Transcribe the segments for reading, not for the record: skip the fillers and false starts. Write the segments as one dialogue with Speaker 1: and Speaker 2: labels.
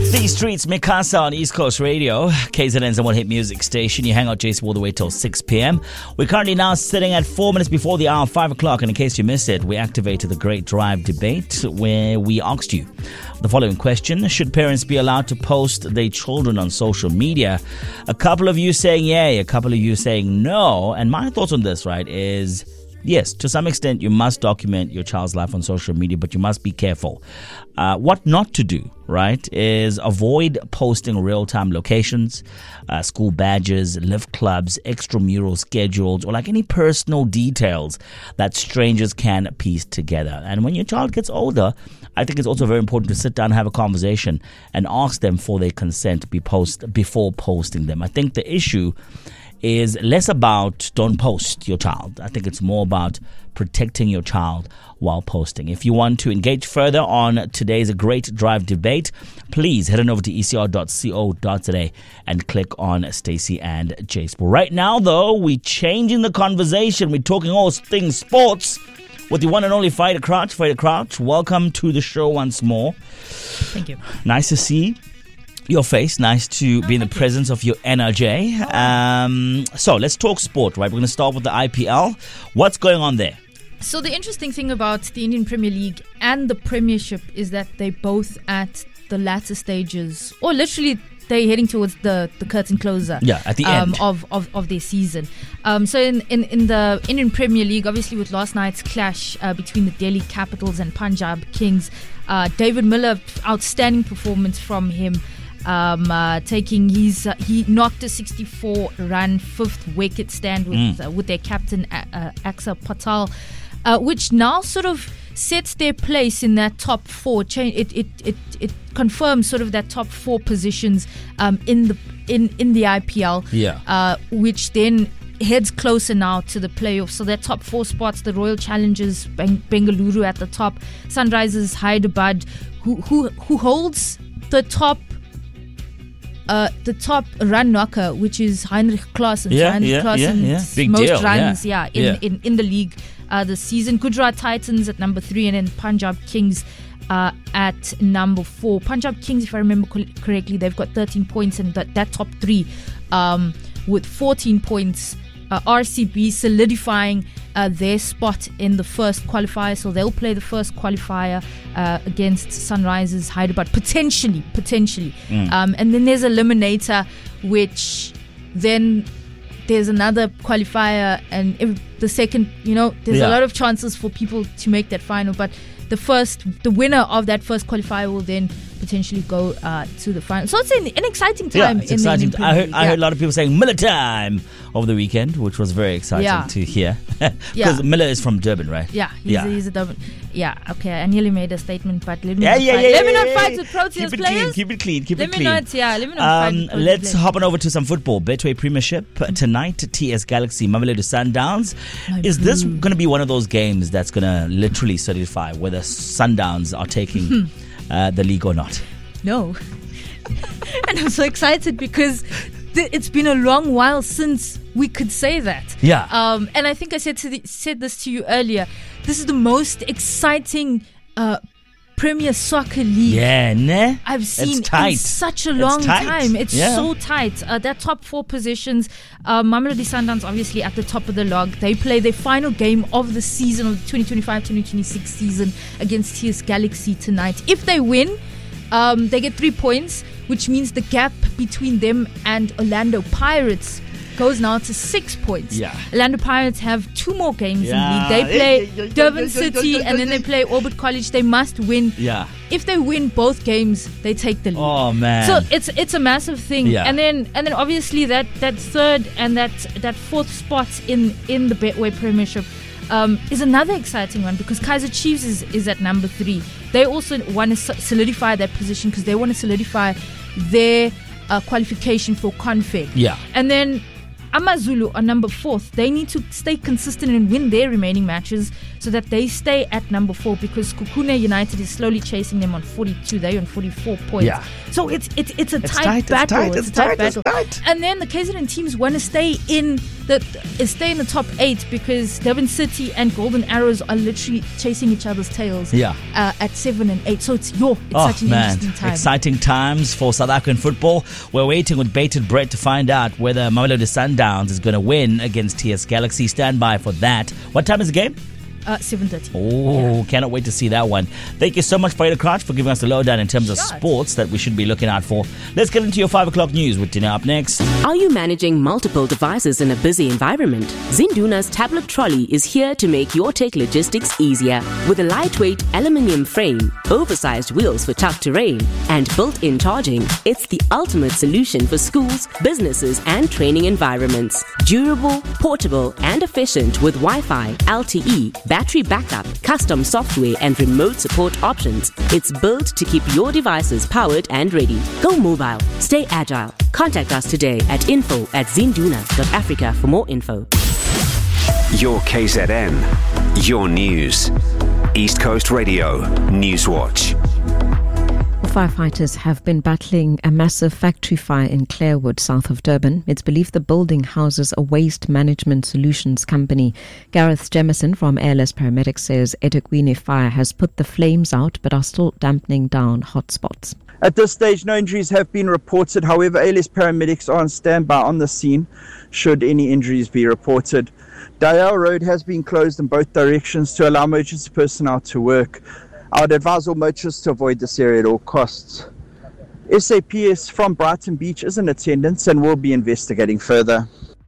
Speaker 1: These Streets, Mikasa on East Coast Radio, KZN's one hit music station. You hang out Jason all the way till 6 p.m. We're currently now sitting at 4 minutes before the hour, 5 o'clock. And in case you missed it, we activated the Great Drive debate where we asked you the following question: should parents be allowed to post their children on social media? A couple of you saying yay, a couple of you saying no. And my thoughts on this, right, is yes, to some extent, you must document your child's life on social media, but you must be careful. What not to do, right, is avoid posting real-time locations, school badges, lift clubs, extramural schedules, or like any personal details that strangers can piece together. And when your child gets older, I think it's also very important to sit down and have a conversation and ask them for their consent before posting them. I think the issue is less about don't post your child. I think it's more about protecting your child while posting. If you want to engage further on today's Great Drive debate, please head on over to ecr.co.za and click on Stacey and Jace. Right now, though, we're changing the conversation. We're talking all things sports with the one and only Fighter Crouch. Fighter Crouch, welcome to the show once more.
Speaker 2: Thank you.
Speaker 1: Nice to see your face. Nice to be in the presence of your NRJ. So let's talk sport, right? We're going to start with the IPL. What's going on there?
Speaker 2: So the interesting thing about the Indian Premier League and the Premiership is that they're both at the latter stages, or literally they're heading towards the curtain closer.
Speaker 1: Yeah, at the end
Speaker 2: of their season. So in the Indian Premier League, obviously with last night's clash between the Delhi Capitals and Punjab Kings, David Miller, outstanding performance from him. He knocked a 64-run fifth wicket stand with their captain Axar Patel, which now sort of sets their place in that top four. It confirms sort of that top four positions in the IPL.
Speaker 1: Yeah.
Speaker 2: Which then heads closer now to the playoffs. So that top four spots: the Royal Challengers Bengaluru at the top, Sunrisers Hyderabad, who holds the top run knocker, which is Heinrich Klaassen.
Speaker 1: Big
Speaker 2: most
Speaker 1: deal.
Speaker 2: runs in the league this season. Gujarat Titans at number 3, and then Punjab Kings at number 4. Punjab Kings, if I remember correctly, they've got 13 points, and that top 3 with 14 points. RCB solidifying their spot in the first qualifier, so they'll play the first qualifier against Sunrisers Hyderabad, potentially. And then there's Eliminator, which then there's another qualifier, and the second, there's a lot of chances for people to make that final, but the winner of that first qualifier will then potentially go to the final. So it's an exciting time.
Speaker 1: Yeah, it's exciting. I heard a lot of people saying Miller time over the weekend, which was very exciting to hear. Because Miller is from Durban, right?
Speaker 2: Yeah, he's a Durban. Yeah, okay. I nearly made a statement, but let me not fight with Proteas players.
Speaker 1: Keep it clean.
Speaker 2: Let me not fight with Proteas
Speaker 1: let's hop on over to some football. Betway Premiership tonight. TS Galaxy, Mamelodi Sundowns. Is this going to be one of those games that's going to literally solidify whether Sundowns are taking the league or not?
Speaker 2: No. And I'm so excited because it's been a long while since we could say that.
Speaker 1: Yeah.
Speaker 2: And I think I said this to you earlier. This is the most exciting Premier Soccer League I've seen in such a long time. It's so tight. That top 4 positions, Mamelodi Sundowns obviously at the top of the log. They play their final game of the season, of the 2025-2026 season, against TS Galaxy tonight. If they win, they get 3 points, which means the gap between them and Orlando Pirates goes now to 6 points.
Speaker 1: Yeah.
Speaker 2: Orlando Pirates have 2 more games in league. They play Durban City and then they play Orbit College. They must win.
Speaker 1: Yeah.
Speaker 2: If they win both games, they take the lead.
Speaker 1: Oh man!
Speaker 2: So it's a massive thing.
Speaker 1: Yeah.
Speaker 2: And then obviously that third and that fourth spot in the Betway Premiership is another exciting one, because Kaizer Chiefs is at number 3. They also want to solidify that position because they want to solidify their qualification for Confed.
Speaker 1: Yeah.
Speaker 2: And then AmaZulu are number 4th. They need to stay consistent and win their remaining matches so that they stay at number 4, because Kukune United is slowly chasing them on 42. They're on 44 points.
Speaker 1: Yeah.
Speaker 2: So it's a tight battle.
Speaker 1: It's a tight battle.
Speaker 2: And then the KZN teams want to stay in stay in the top 8 because Durban City and Golden Arrows are literally chasing each other's tails.
Speaker 1: Yeah.
Speaker 2: At 7 and 8. So it's such an interesting time.
Speaker 1: Exciting times for South African football. We're waiting with bated breath to find out whether Mamelodi Sundowns is going to win against TS Galaxy. Stand by for that. What time is the game?
Speaker 2: 7:30.
Speaker 1: Oh, cannot wait to see that one. Thank you so much, Faida Crouch, for giving us the lowdown in terms of sports that we should be looking out for. Let's get into your 5 o'clock news with Tina up next.
Speaker 3: Are you managing multiple devices in a busy environment? Zinduna's tablet trolley is here to make your tech logistics easier. With a lightweight aluminium frame, oversized wheels for tough terrain, and built-in charging, it's the ultimate solution for schools, businesses, and training environments. Durable, portable, and efficient with Wi-Fi, LTE, battery backup, custom software, and remote support options. It's built to keep your devices powered and ready. Go mobile. Stay agile. Contact us today at info@zinduna.africa for more info.
Speaker 4: Your KZN. Your news. East Coast Radio. Newswatch.
Speaker 5: Firefighters have been battling a massive factory fire in Clarewood, south of Durban. It's believed the building houses a waste management solutions company. Gareth Jemison from Airless Paramedics says eThekwini fire has put the flames out but are still dampening down hotspots.
Speaker 6: At this stage, no injuries have been reported. However, Airless Paramedics are on standby on the scene should any injuries be reported. Dayal Road has been closed in both directions to allow emergency personnel to work. I would advise all motorists to avoid this area at all costs. SAPS from Brighton Beach is in attendance and will be investigating further.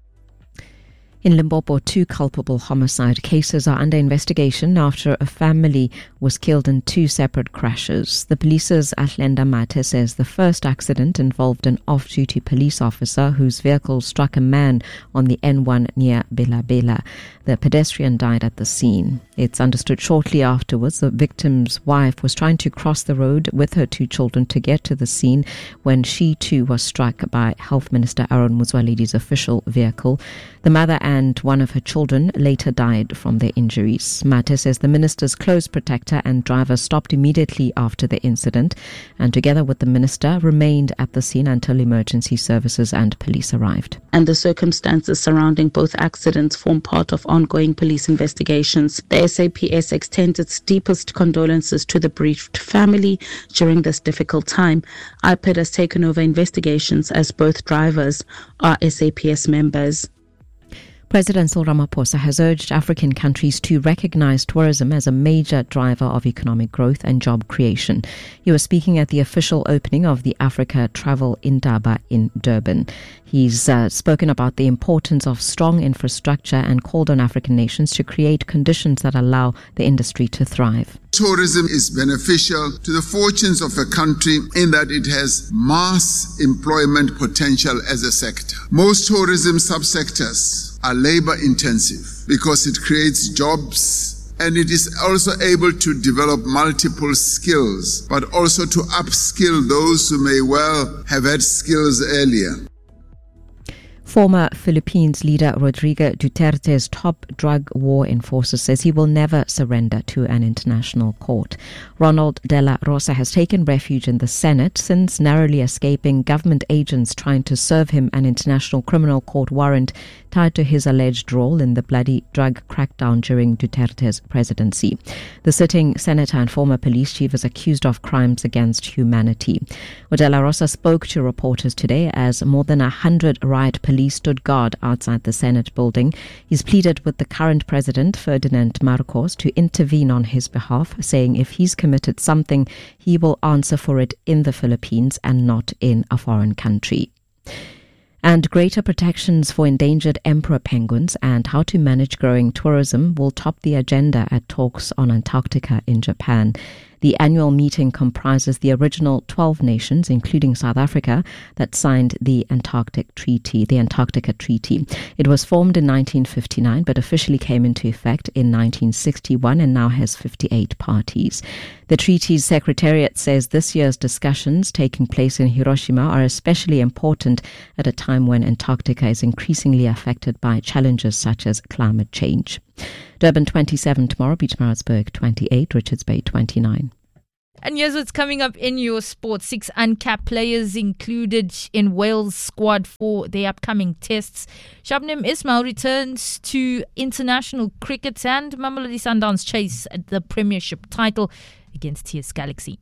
Speaker 5: In Limpopo, 2 culpable homicide cases are under investigation after a family was killed in 2 separate crashes. The police's Atlenda Mate says the first accident involved an off-duty police officer whose vehicle struck a man on the N1 near Bela Bela. The pedestrian died at the scene. It's understood shortly afterwards the victim's wife was trying to cross the road with her 2 children to get to the scene when she too was struck by Health Minister Aaron Muzwalidi's official vehicle. The mother and one of her children later died from their injuries. Mate says the minister's close protector and driver stopped immediately after the incident and together with the minister remained at the scene until emergency services and police arrived.
Speaker 7: And the circumstances surrounding both accidents form part of ongoing police investigations. The SAPS extends its deepest condolences to the bereaved family during this difficult time. IPID has taken over investigations as both drivers are SAPS members.
Speaker 5: President Cyril Ramaphosa has urged African countries to recognize tourism as a major driver of economic growth and job creation. He was speaking at the official opening of the Africa Travel Indaba in Durban. He's spoken about the importance of strong infrastructure and called on African nations to create conditions that allow the industry to thrive.
Speaker 8: Tourism is beneficial to the fortunes of a country in that it has mass employment potential as a sector. Most tourism subsectors are labor intensive because it creates jobs and it is also able to develop multiple skills, but also to upskill those who may well have had skills earlier.
Speaker 5: Former Philippines leader Rodrigo Duterte's top drug war enforcer says he will never surrender to an international court. Ronald De La Rosa has taken refuge in the Senate since narrowly escaping government agents trying to serve him an international criminal court warrant tied to his alleged role in the bloody drug crackdown during Duterte's presidency. The sitting senator and former police chief is accused of crimes against humanity. De La Rosa spoke to reporters today as more than 100 riot police stood guard outside the Senate building. He's pleaded with the current president, Ferdinand Marcos, to intervene on his behalf, saying if he's committed something, he will answer for it in the Philippines and not in a foreign country. And greater protections for endangered emperor penguins and how to manage growing tourism will top the agenda at talks on Antarctica in Japan. The annual meeting comprises the original 12 nations, including South Africa, that signed the Antarctica Treaty. It was formed in 1959 but officially came into effect in 1961 and now has 58 parties. The treaty's secretariat says this year's discussions taking place in Hiroshima are especially important at a time when Antarctica is increasingly affected by challenges such as climate change. Durban 27 tomorrow, Pietermaritzburg 28, Richards Bay 29.
Speaker 2: And here's what's coming up in your sport. 6 uncapped players included in Wales squad for the upcoming tests. Shabnim Ismail returns to international cricket, and Mamelodi Sundowns chase the Premiership title against TS Galaxy.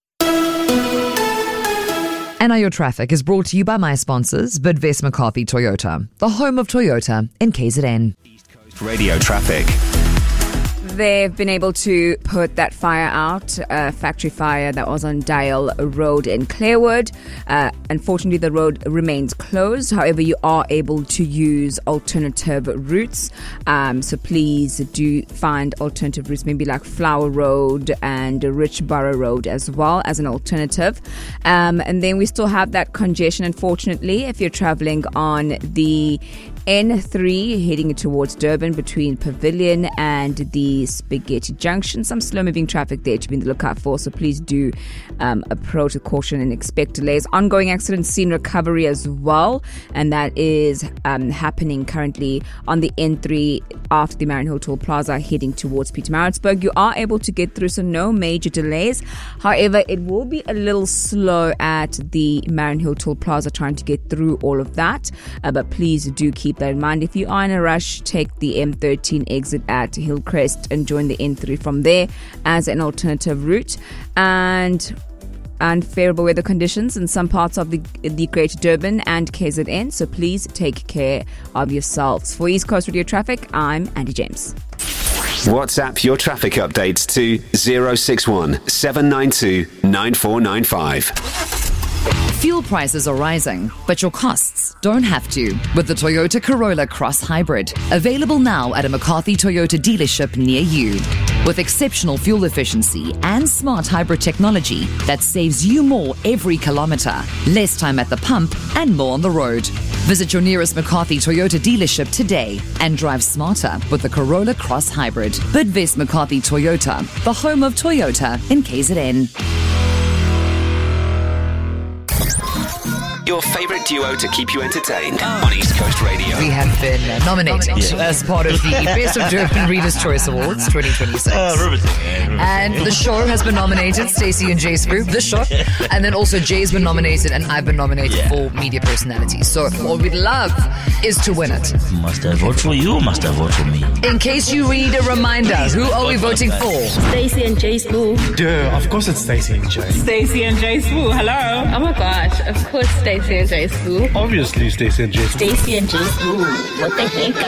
Speaker 9: And now your traffic is brought to you by my sponsors, Bidvest McCarthy Toyota, the home of Toyota in KZN.
Speaker 4: East Coast Radio traffic.
Speaker 10: They've been able to put that fire out, factory fire that was on Dial Road in Clarewood. Unfortunately, the road remains closed. However, you are able to use alternative routes. So please do find alternative routes, maybe like Flower Road and Richborough Road as well as an alternative. And then we still have that congestion, unfortunately, if you're traveling on the N3 heading towards Durban between Pavilion and the Spaghetti Junction. Some slow-moving traffic there to be on the lookout for, so please do approach with caution and expect delays. Ongoing accident scene recovery as well, and that is happening currently on the N3 after the Marienhof Toll Plaza heading towards Pietermaritzburg. You are able to get through, so no major delays. However, it will be a little slow at the Marienhof Toll Plaza trying to get through all of that, but please do keep that in mind. If you are in a rush, take the M13 exit at Hillcrest and join the N3 from there as an alternative route. And unfavorable weather conditions in some parts of the Greater Durban and KZN, so please take care of yourselves. For East Coast Radio Traffic, I'm Andy James.
Speaker 4: WhatsApp your traffic updates to 061 792 9495.
Speaker 9: Fuel prices are rising, but your costs don't have to with the Toyota Corolla Cross Hybrid. Available now at a McCarthy Toyota dealership near you. With exceptional fuel efficiency and smart hybrid technology that saves you more every kilometer, less time at the pump and more on the road. Visit your nearest McCarthy Toyota dealership today and drive smarter with the Corolla Cross Hybrid. Bidvest McCarthy Toyota, the home of Toyota in KZN.
Speaker 4: Your favourite duo to keep you entertained on East Coast Radio.
Speaker 9: We have been nominated as part of the Best of Durban Readers' Choice Awards 2026. And the show has been nominated, Stacey and Jay's group, the show. And then also Jay's been nominated and I've been nominated for media personality. So what we'd love is to win it.
Speaker 1: Must I vote for you or must I vote for me?
Speaker 9: In case you need a reminder, who are we voting for?
Speaker 11: Stacey and Jay Spoo.
Speaker 12: Duh, of course it's Stacey and Jay.
Speaker 11: Stacey and Jay Spoo, hello. Oh my gosh, of course Stacey and Jay Spoo.
Speaker 12: Obviously Stacey and Jay Spoo.
Speaker 11: Stacey and Jay Spoo. What the heck?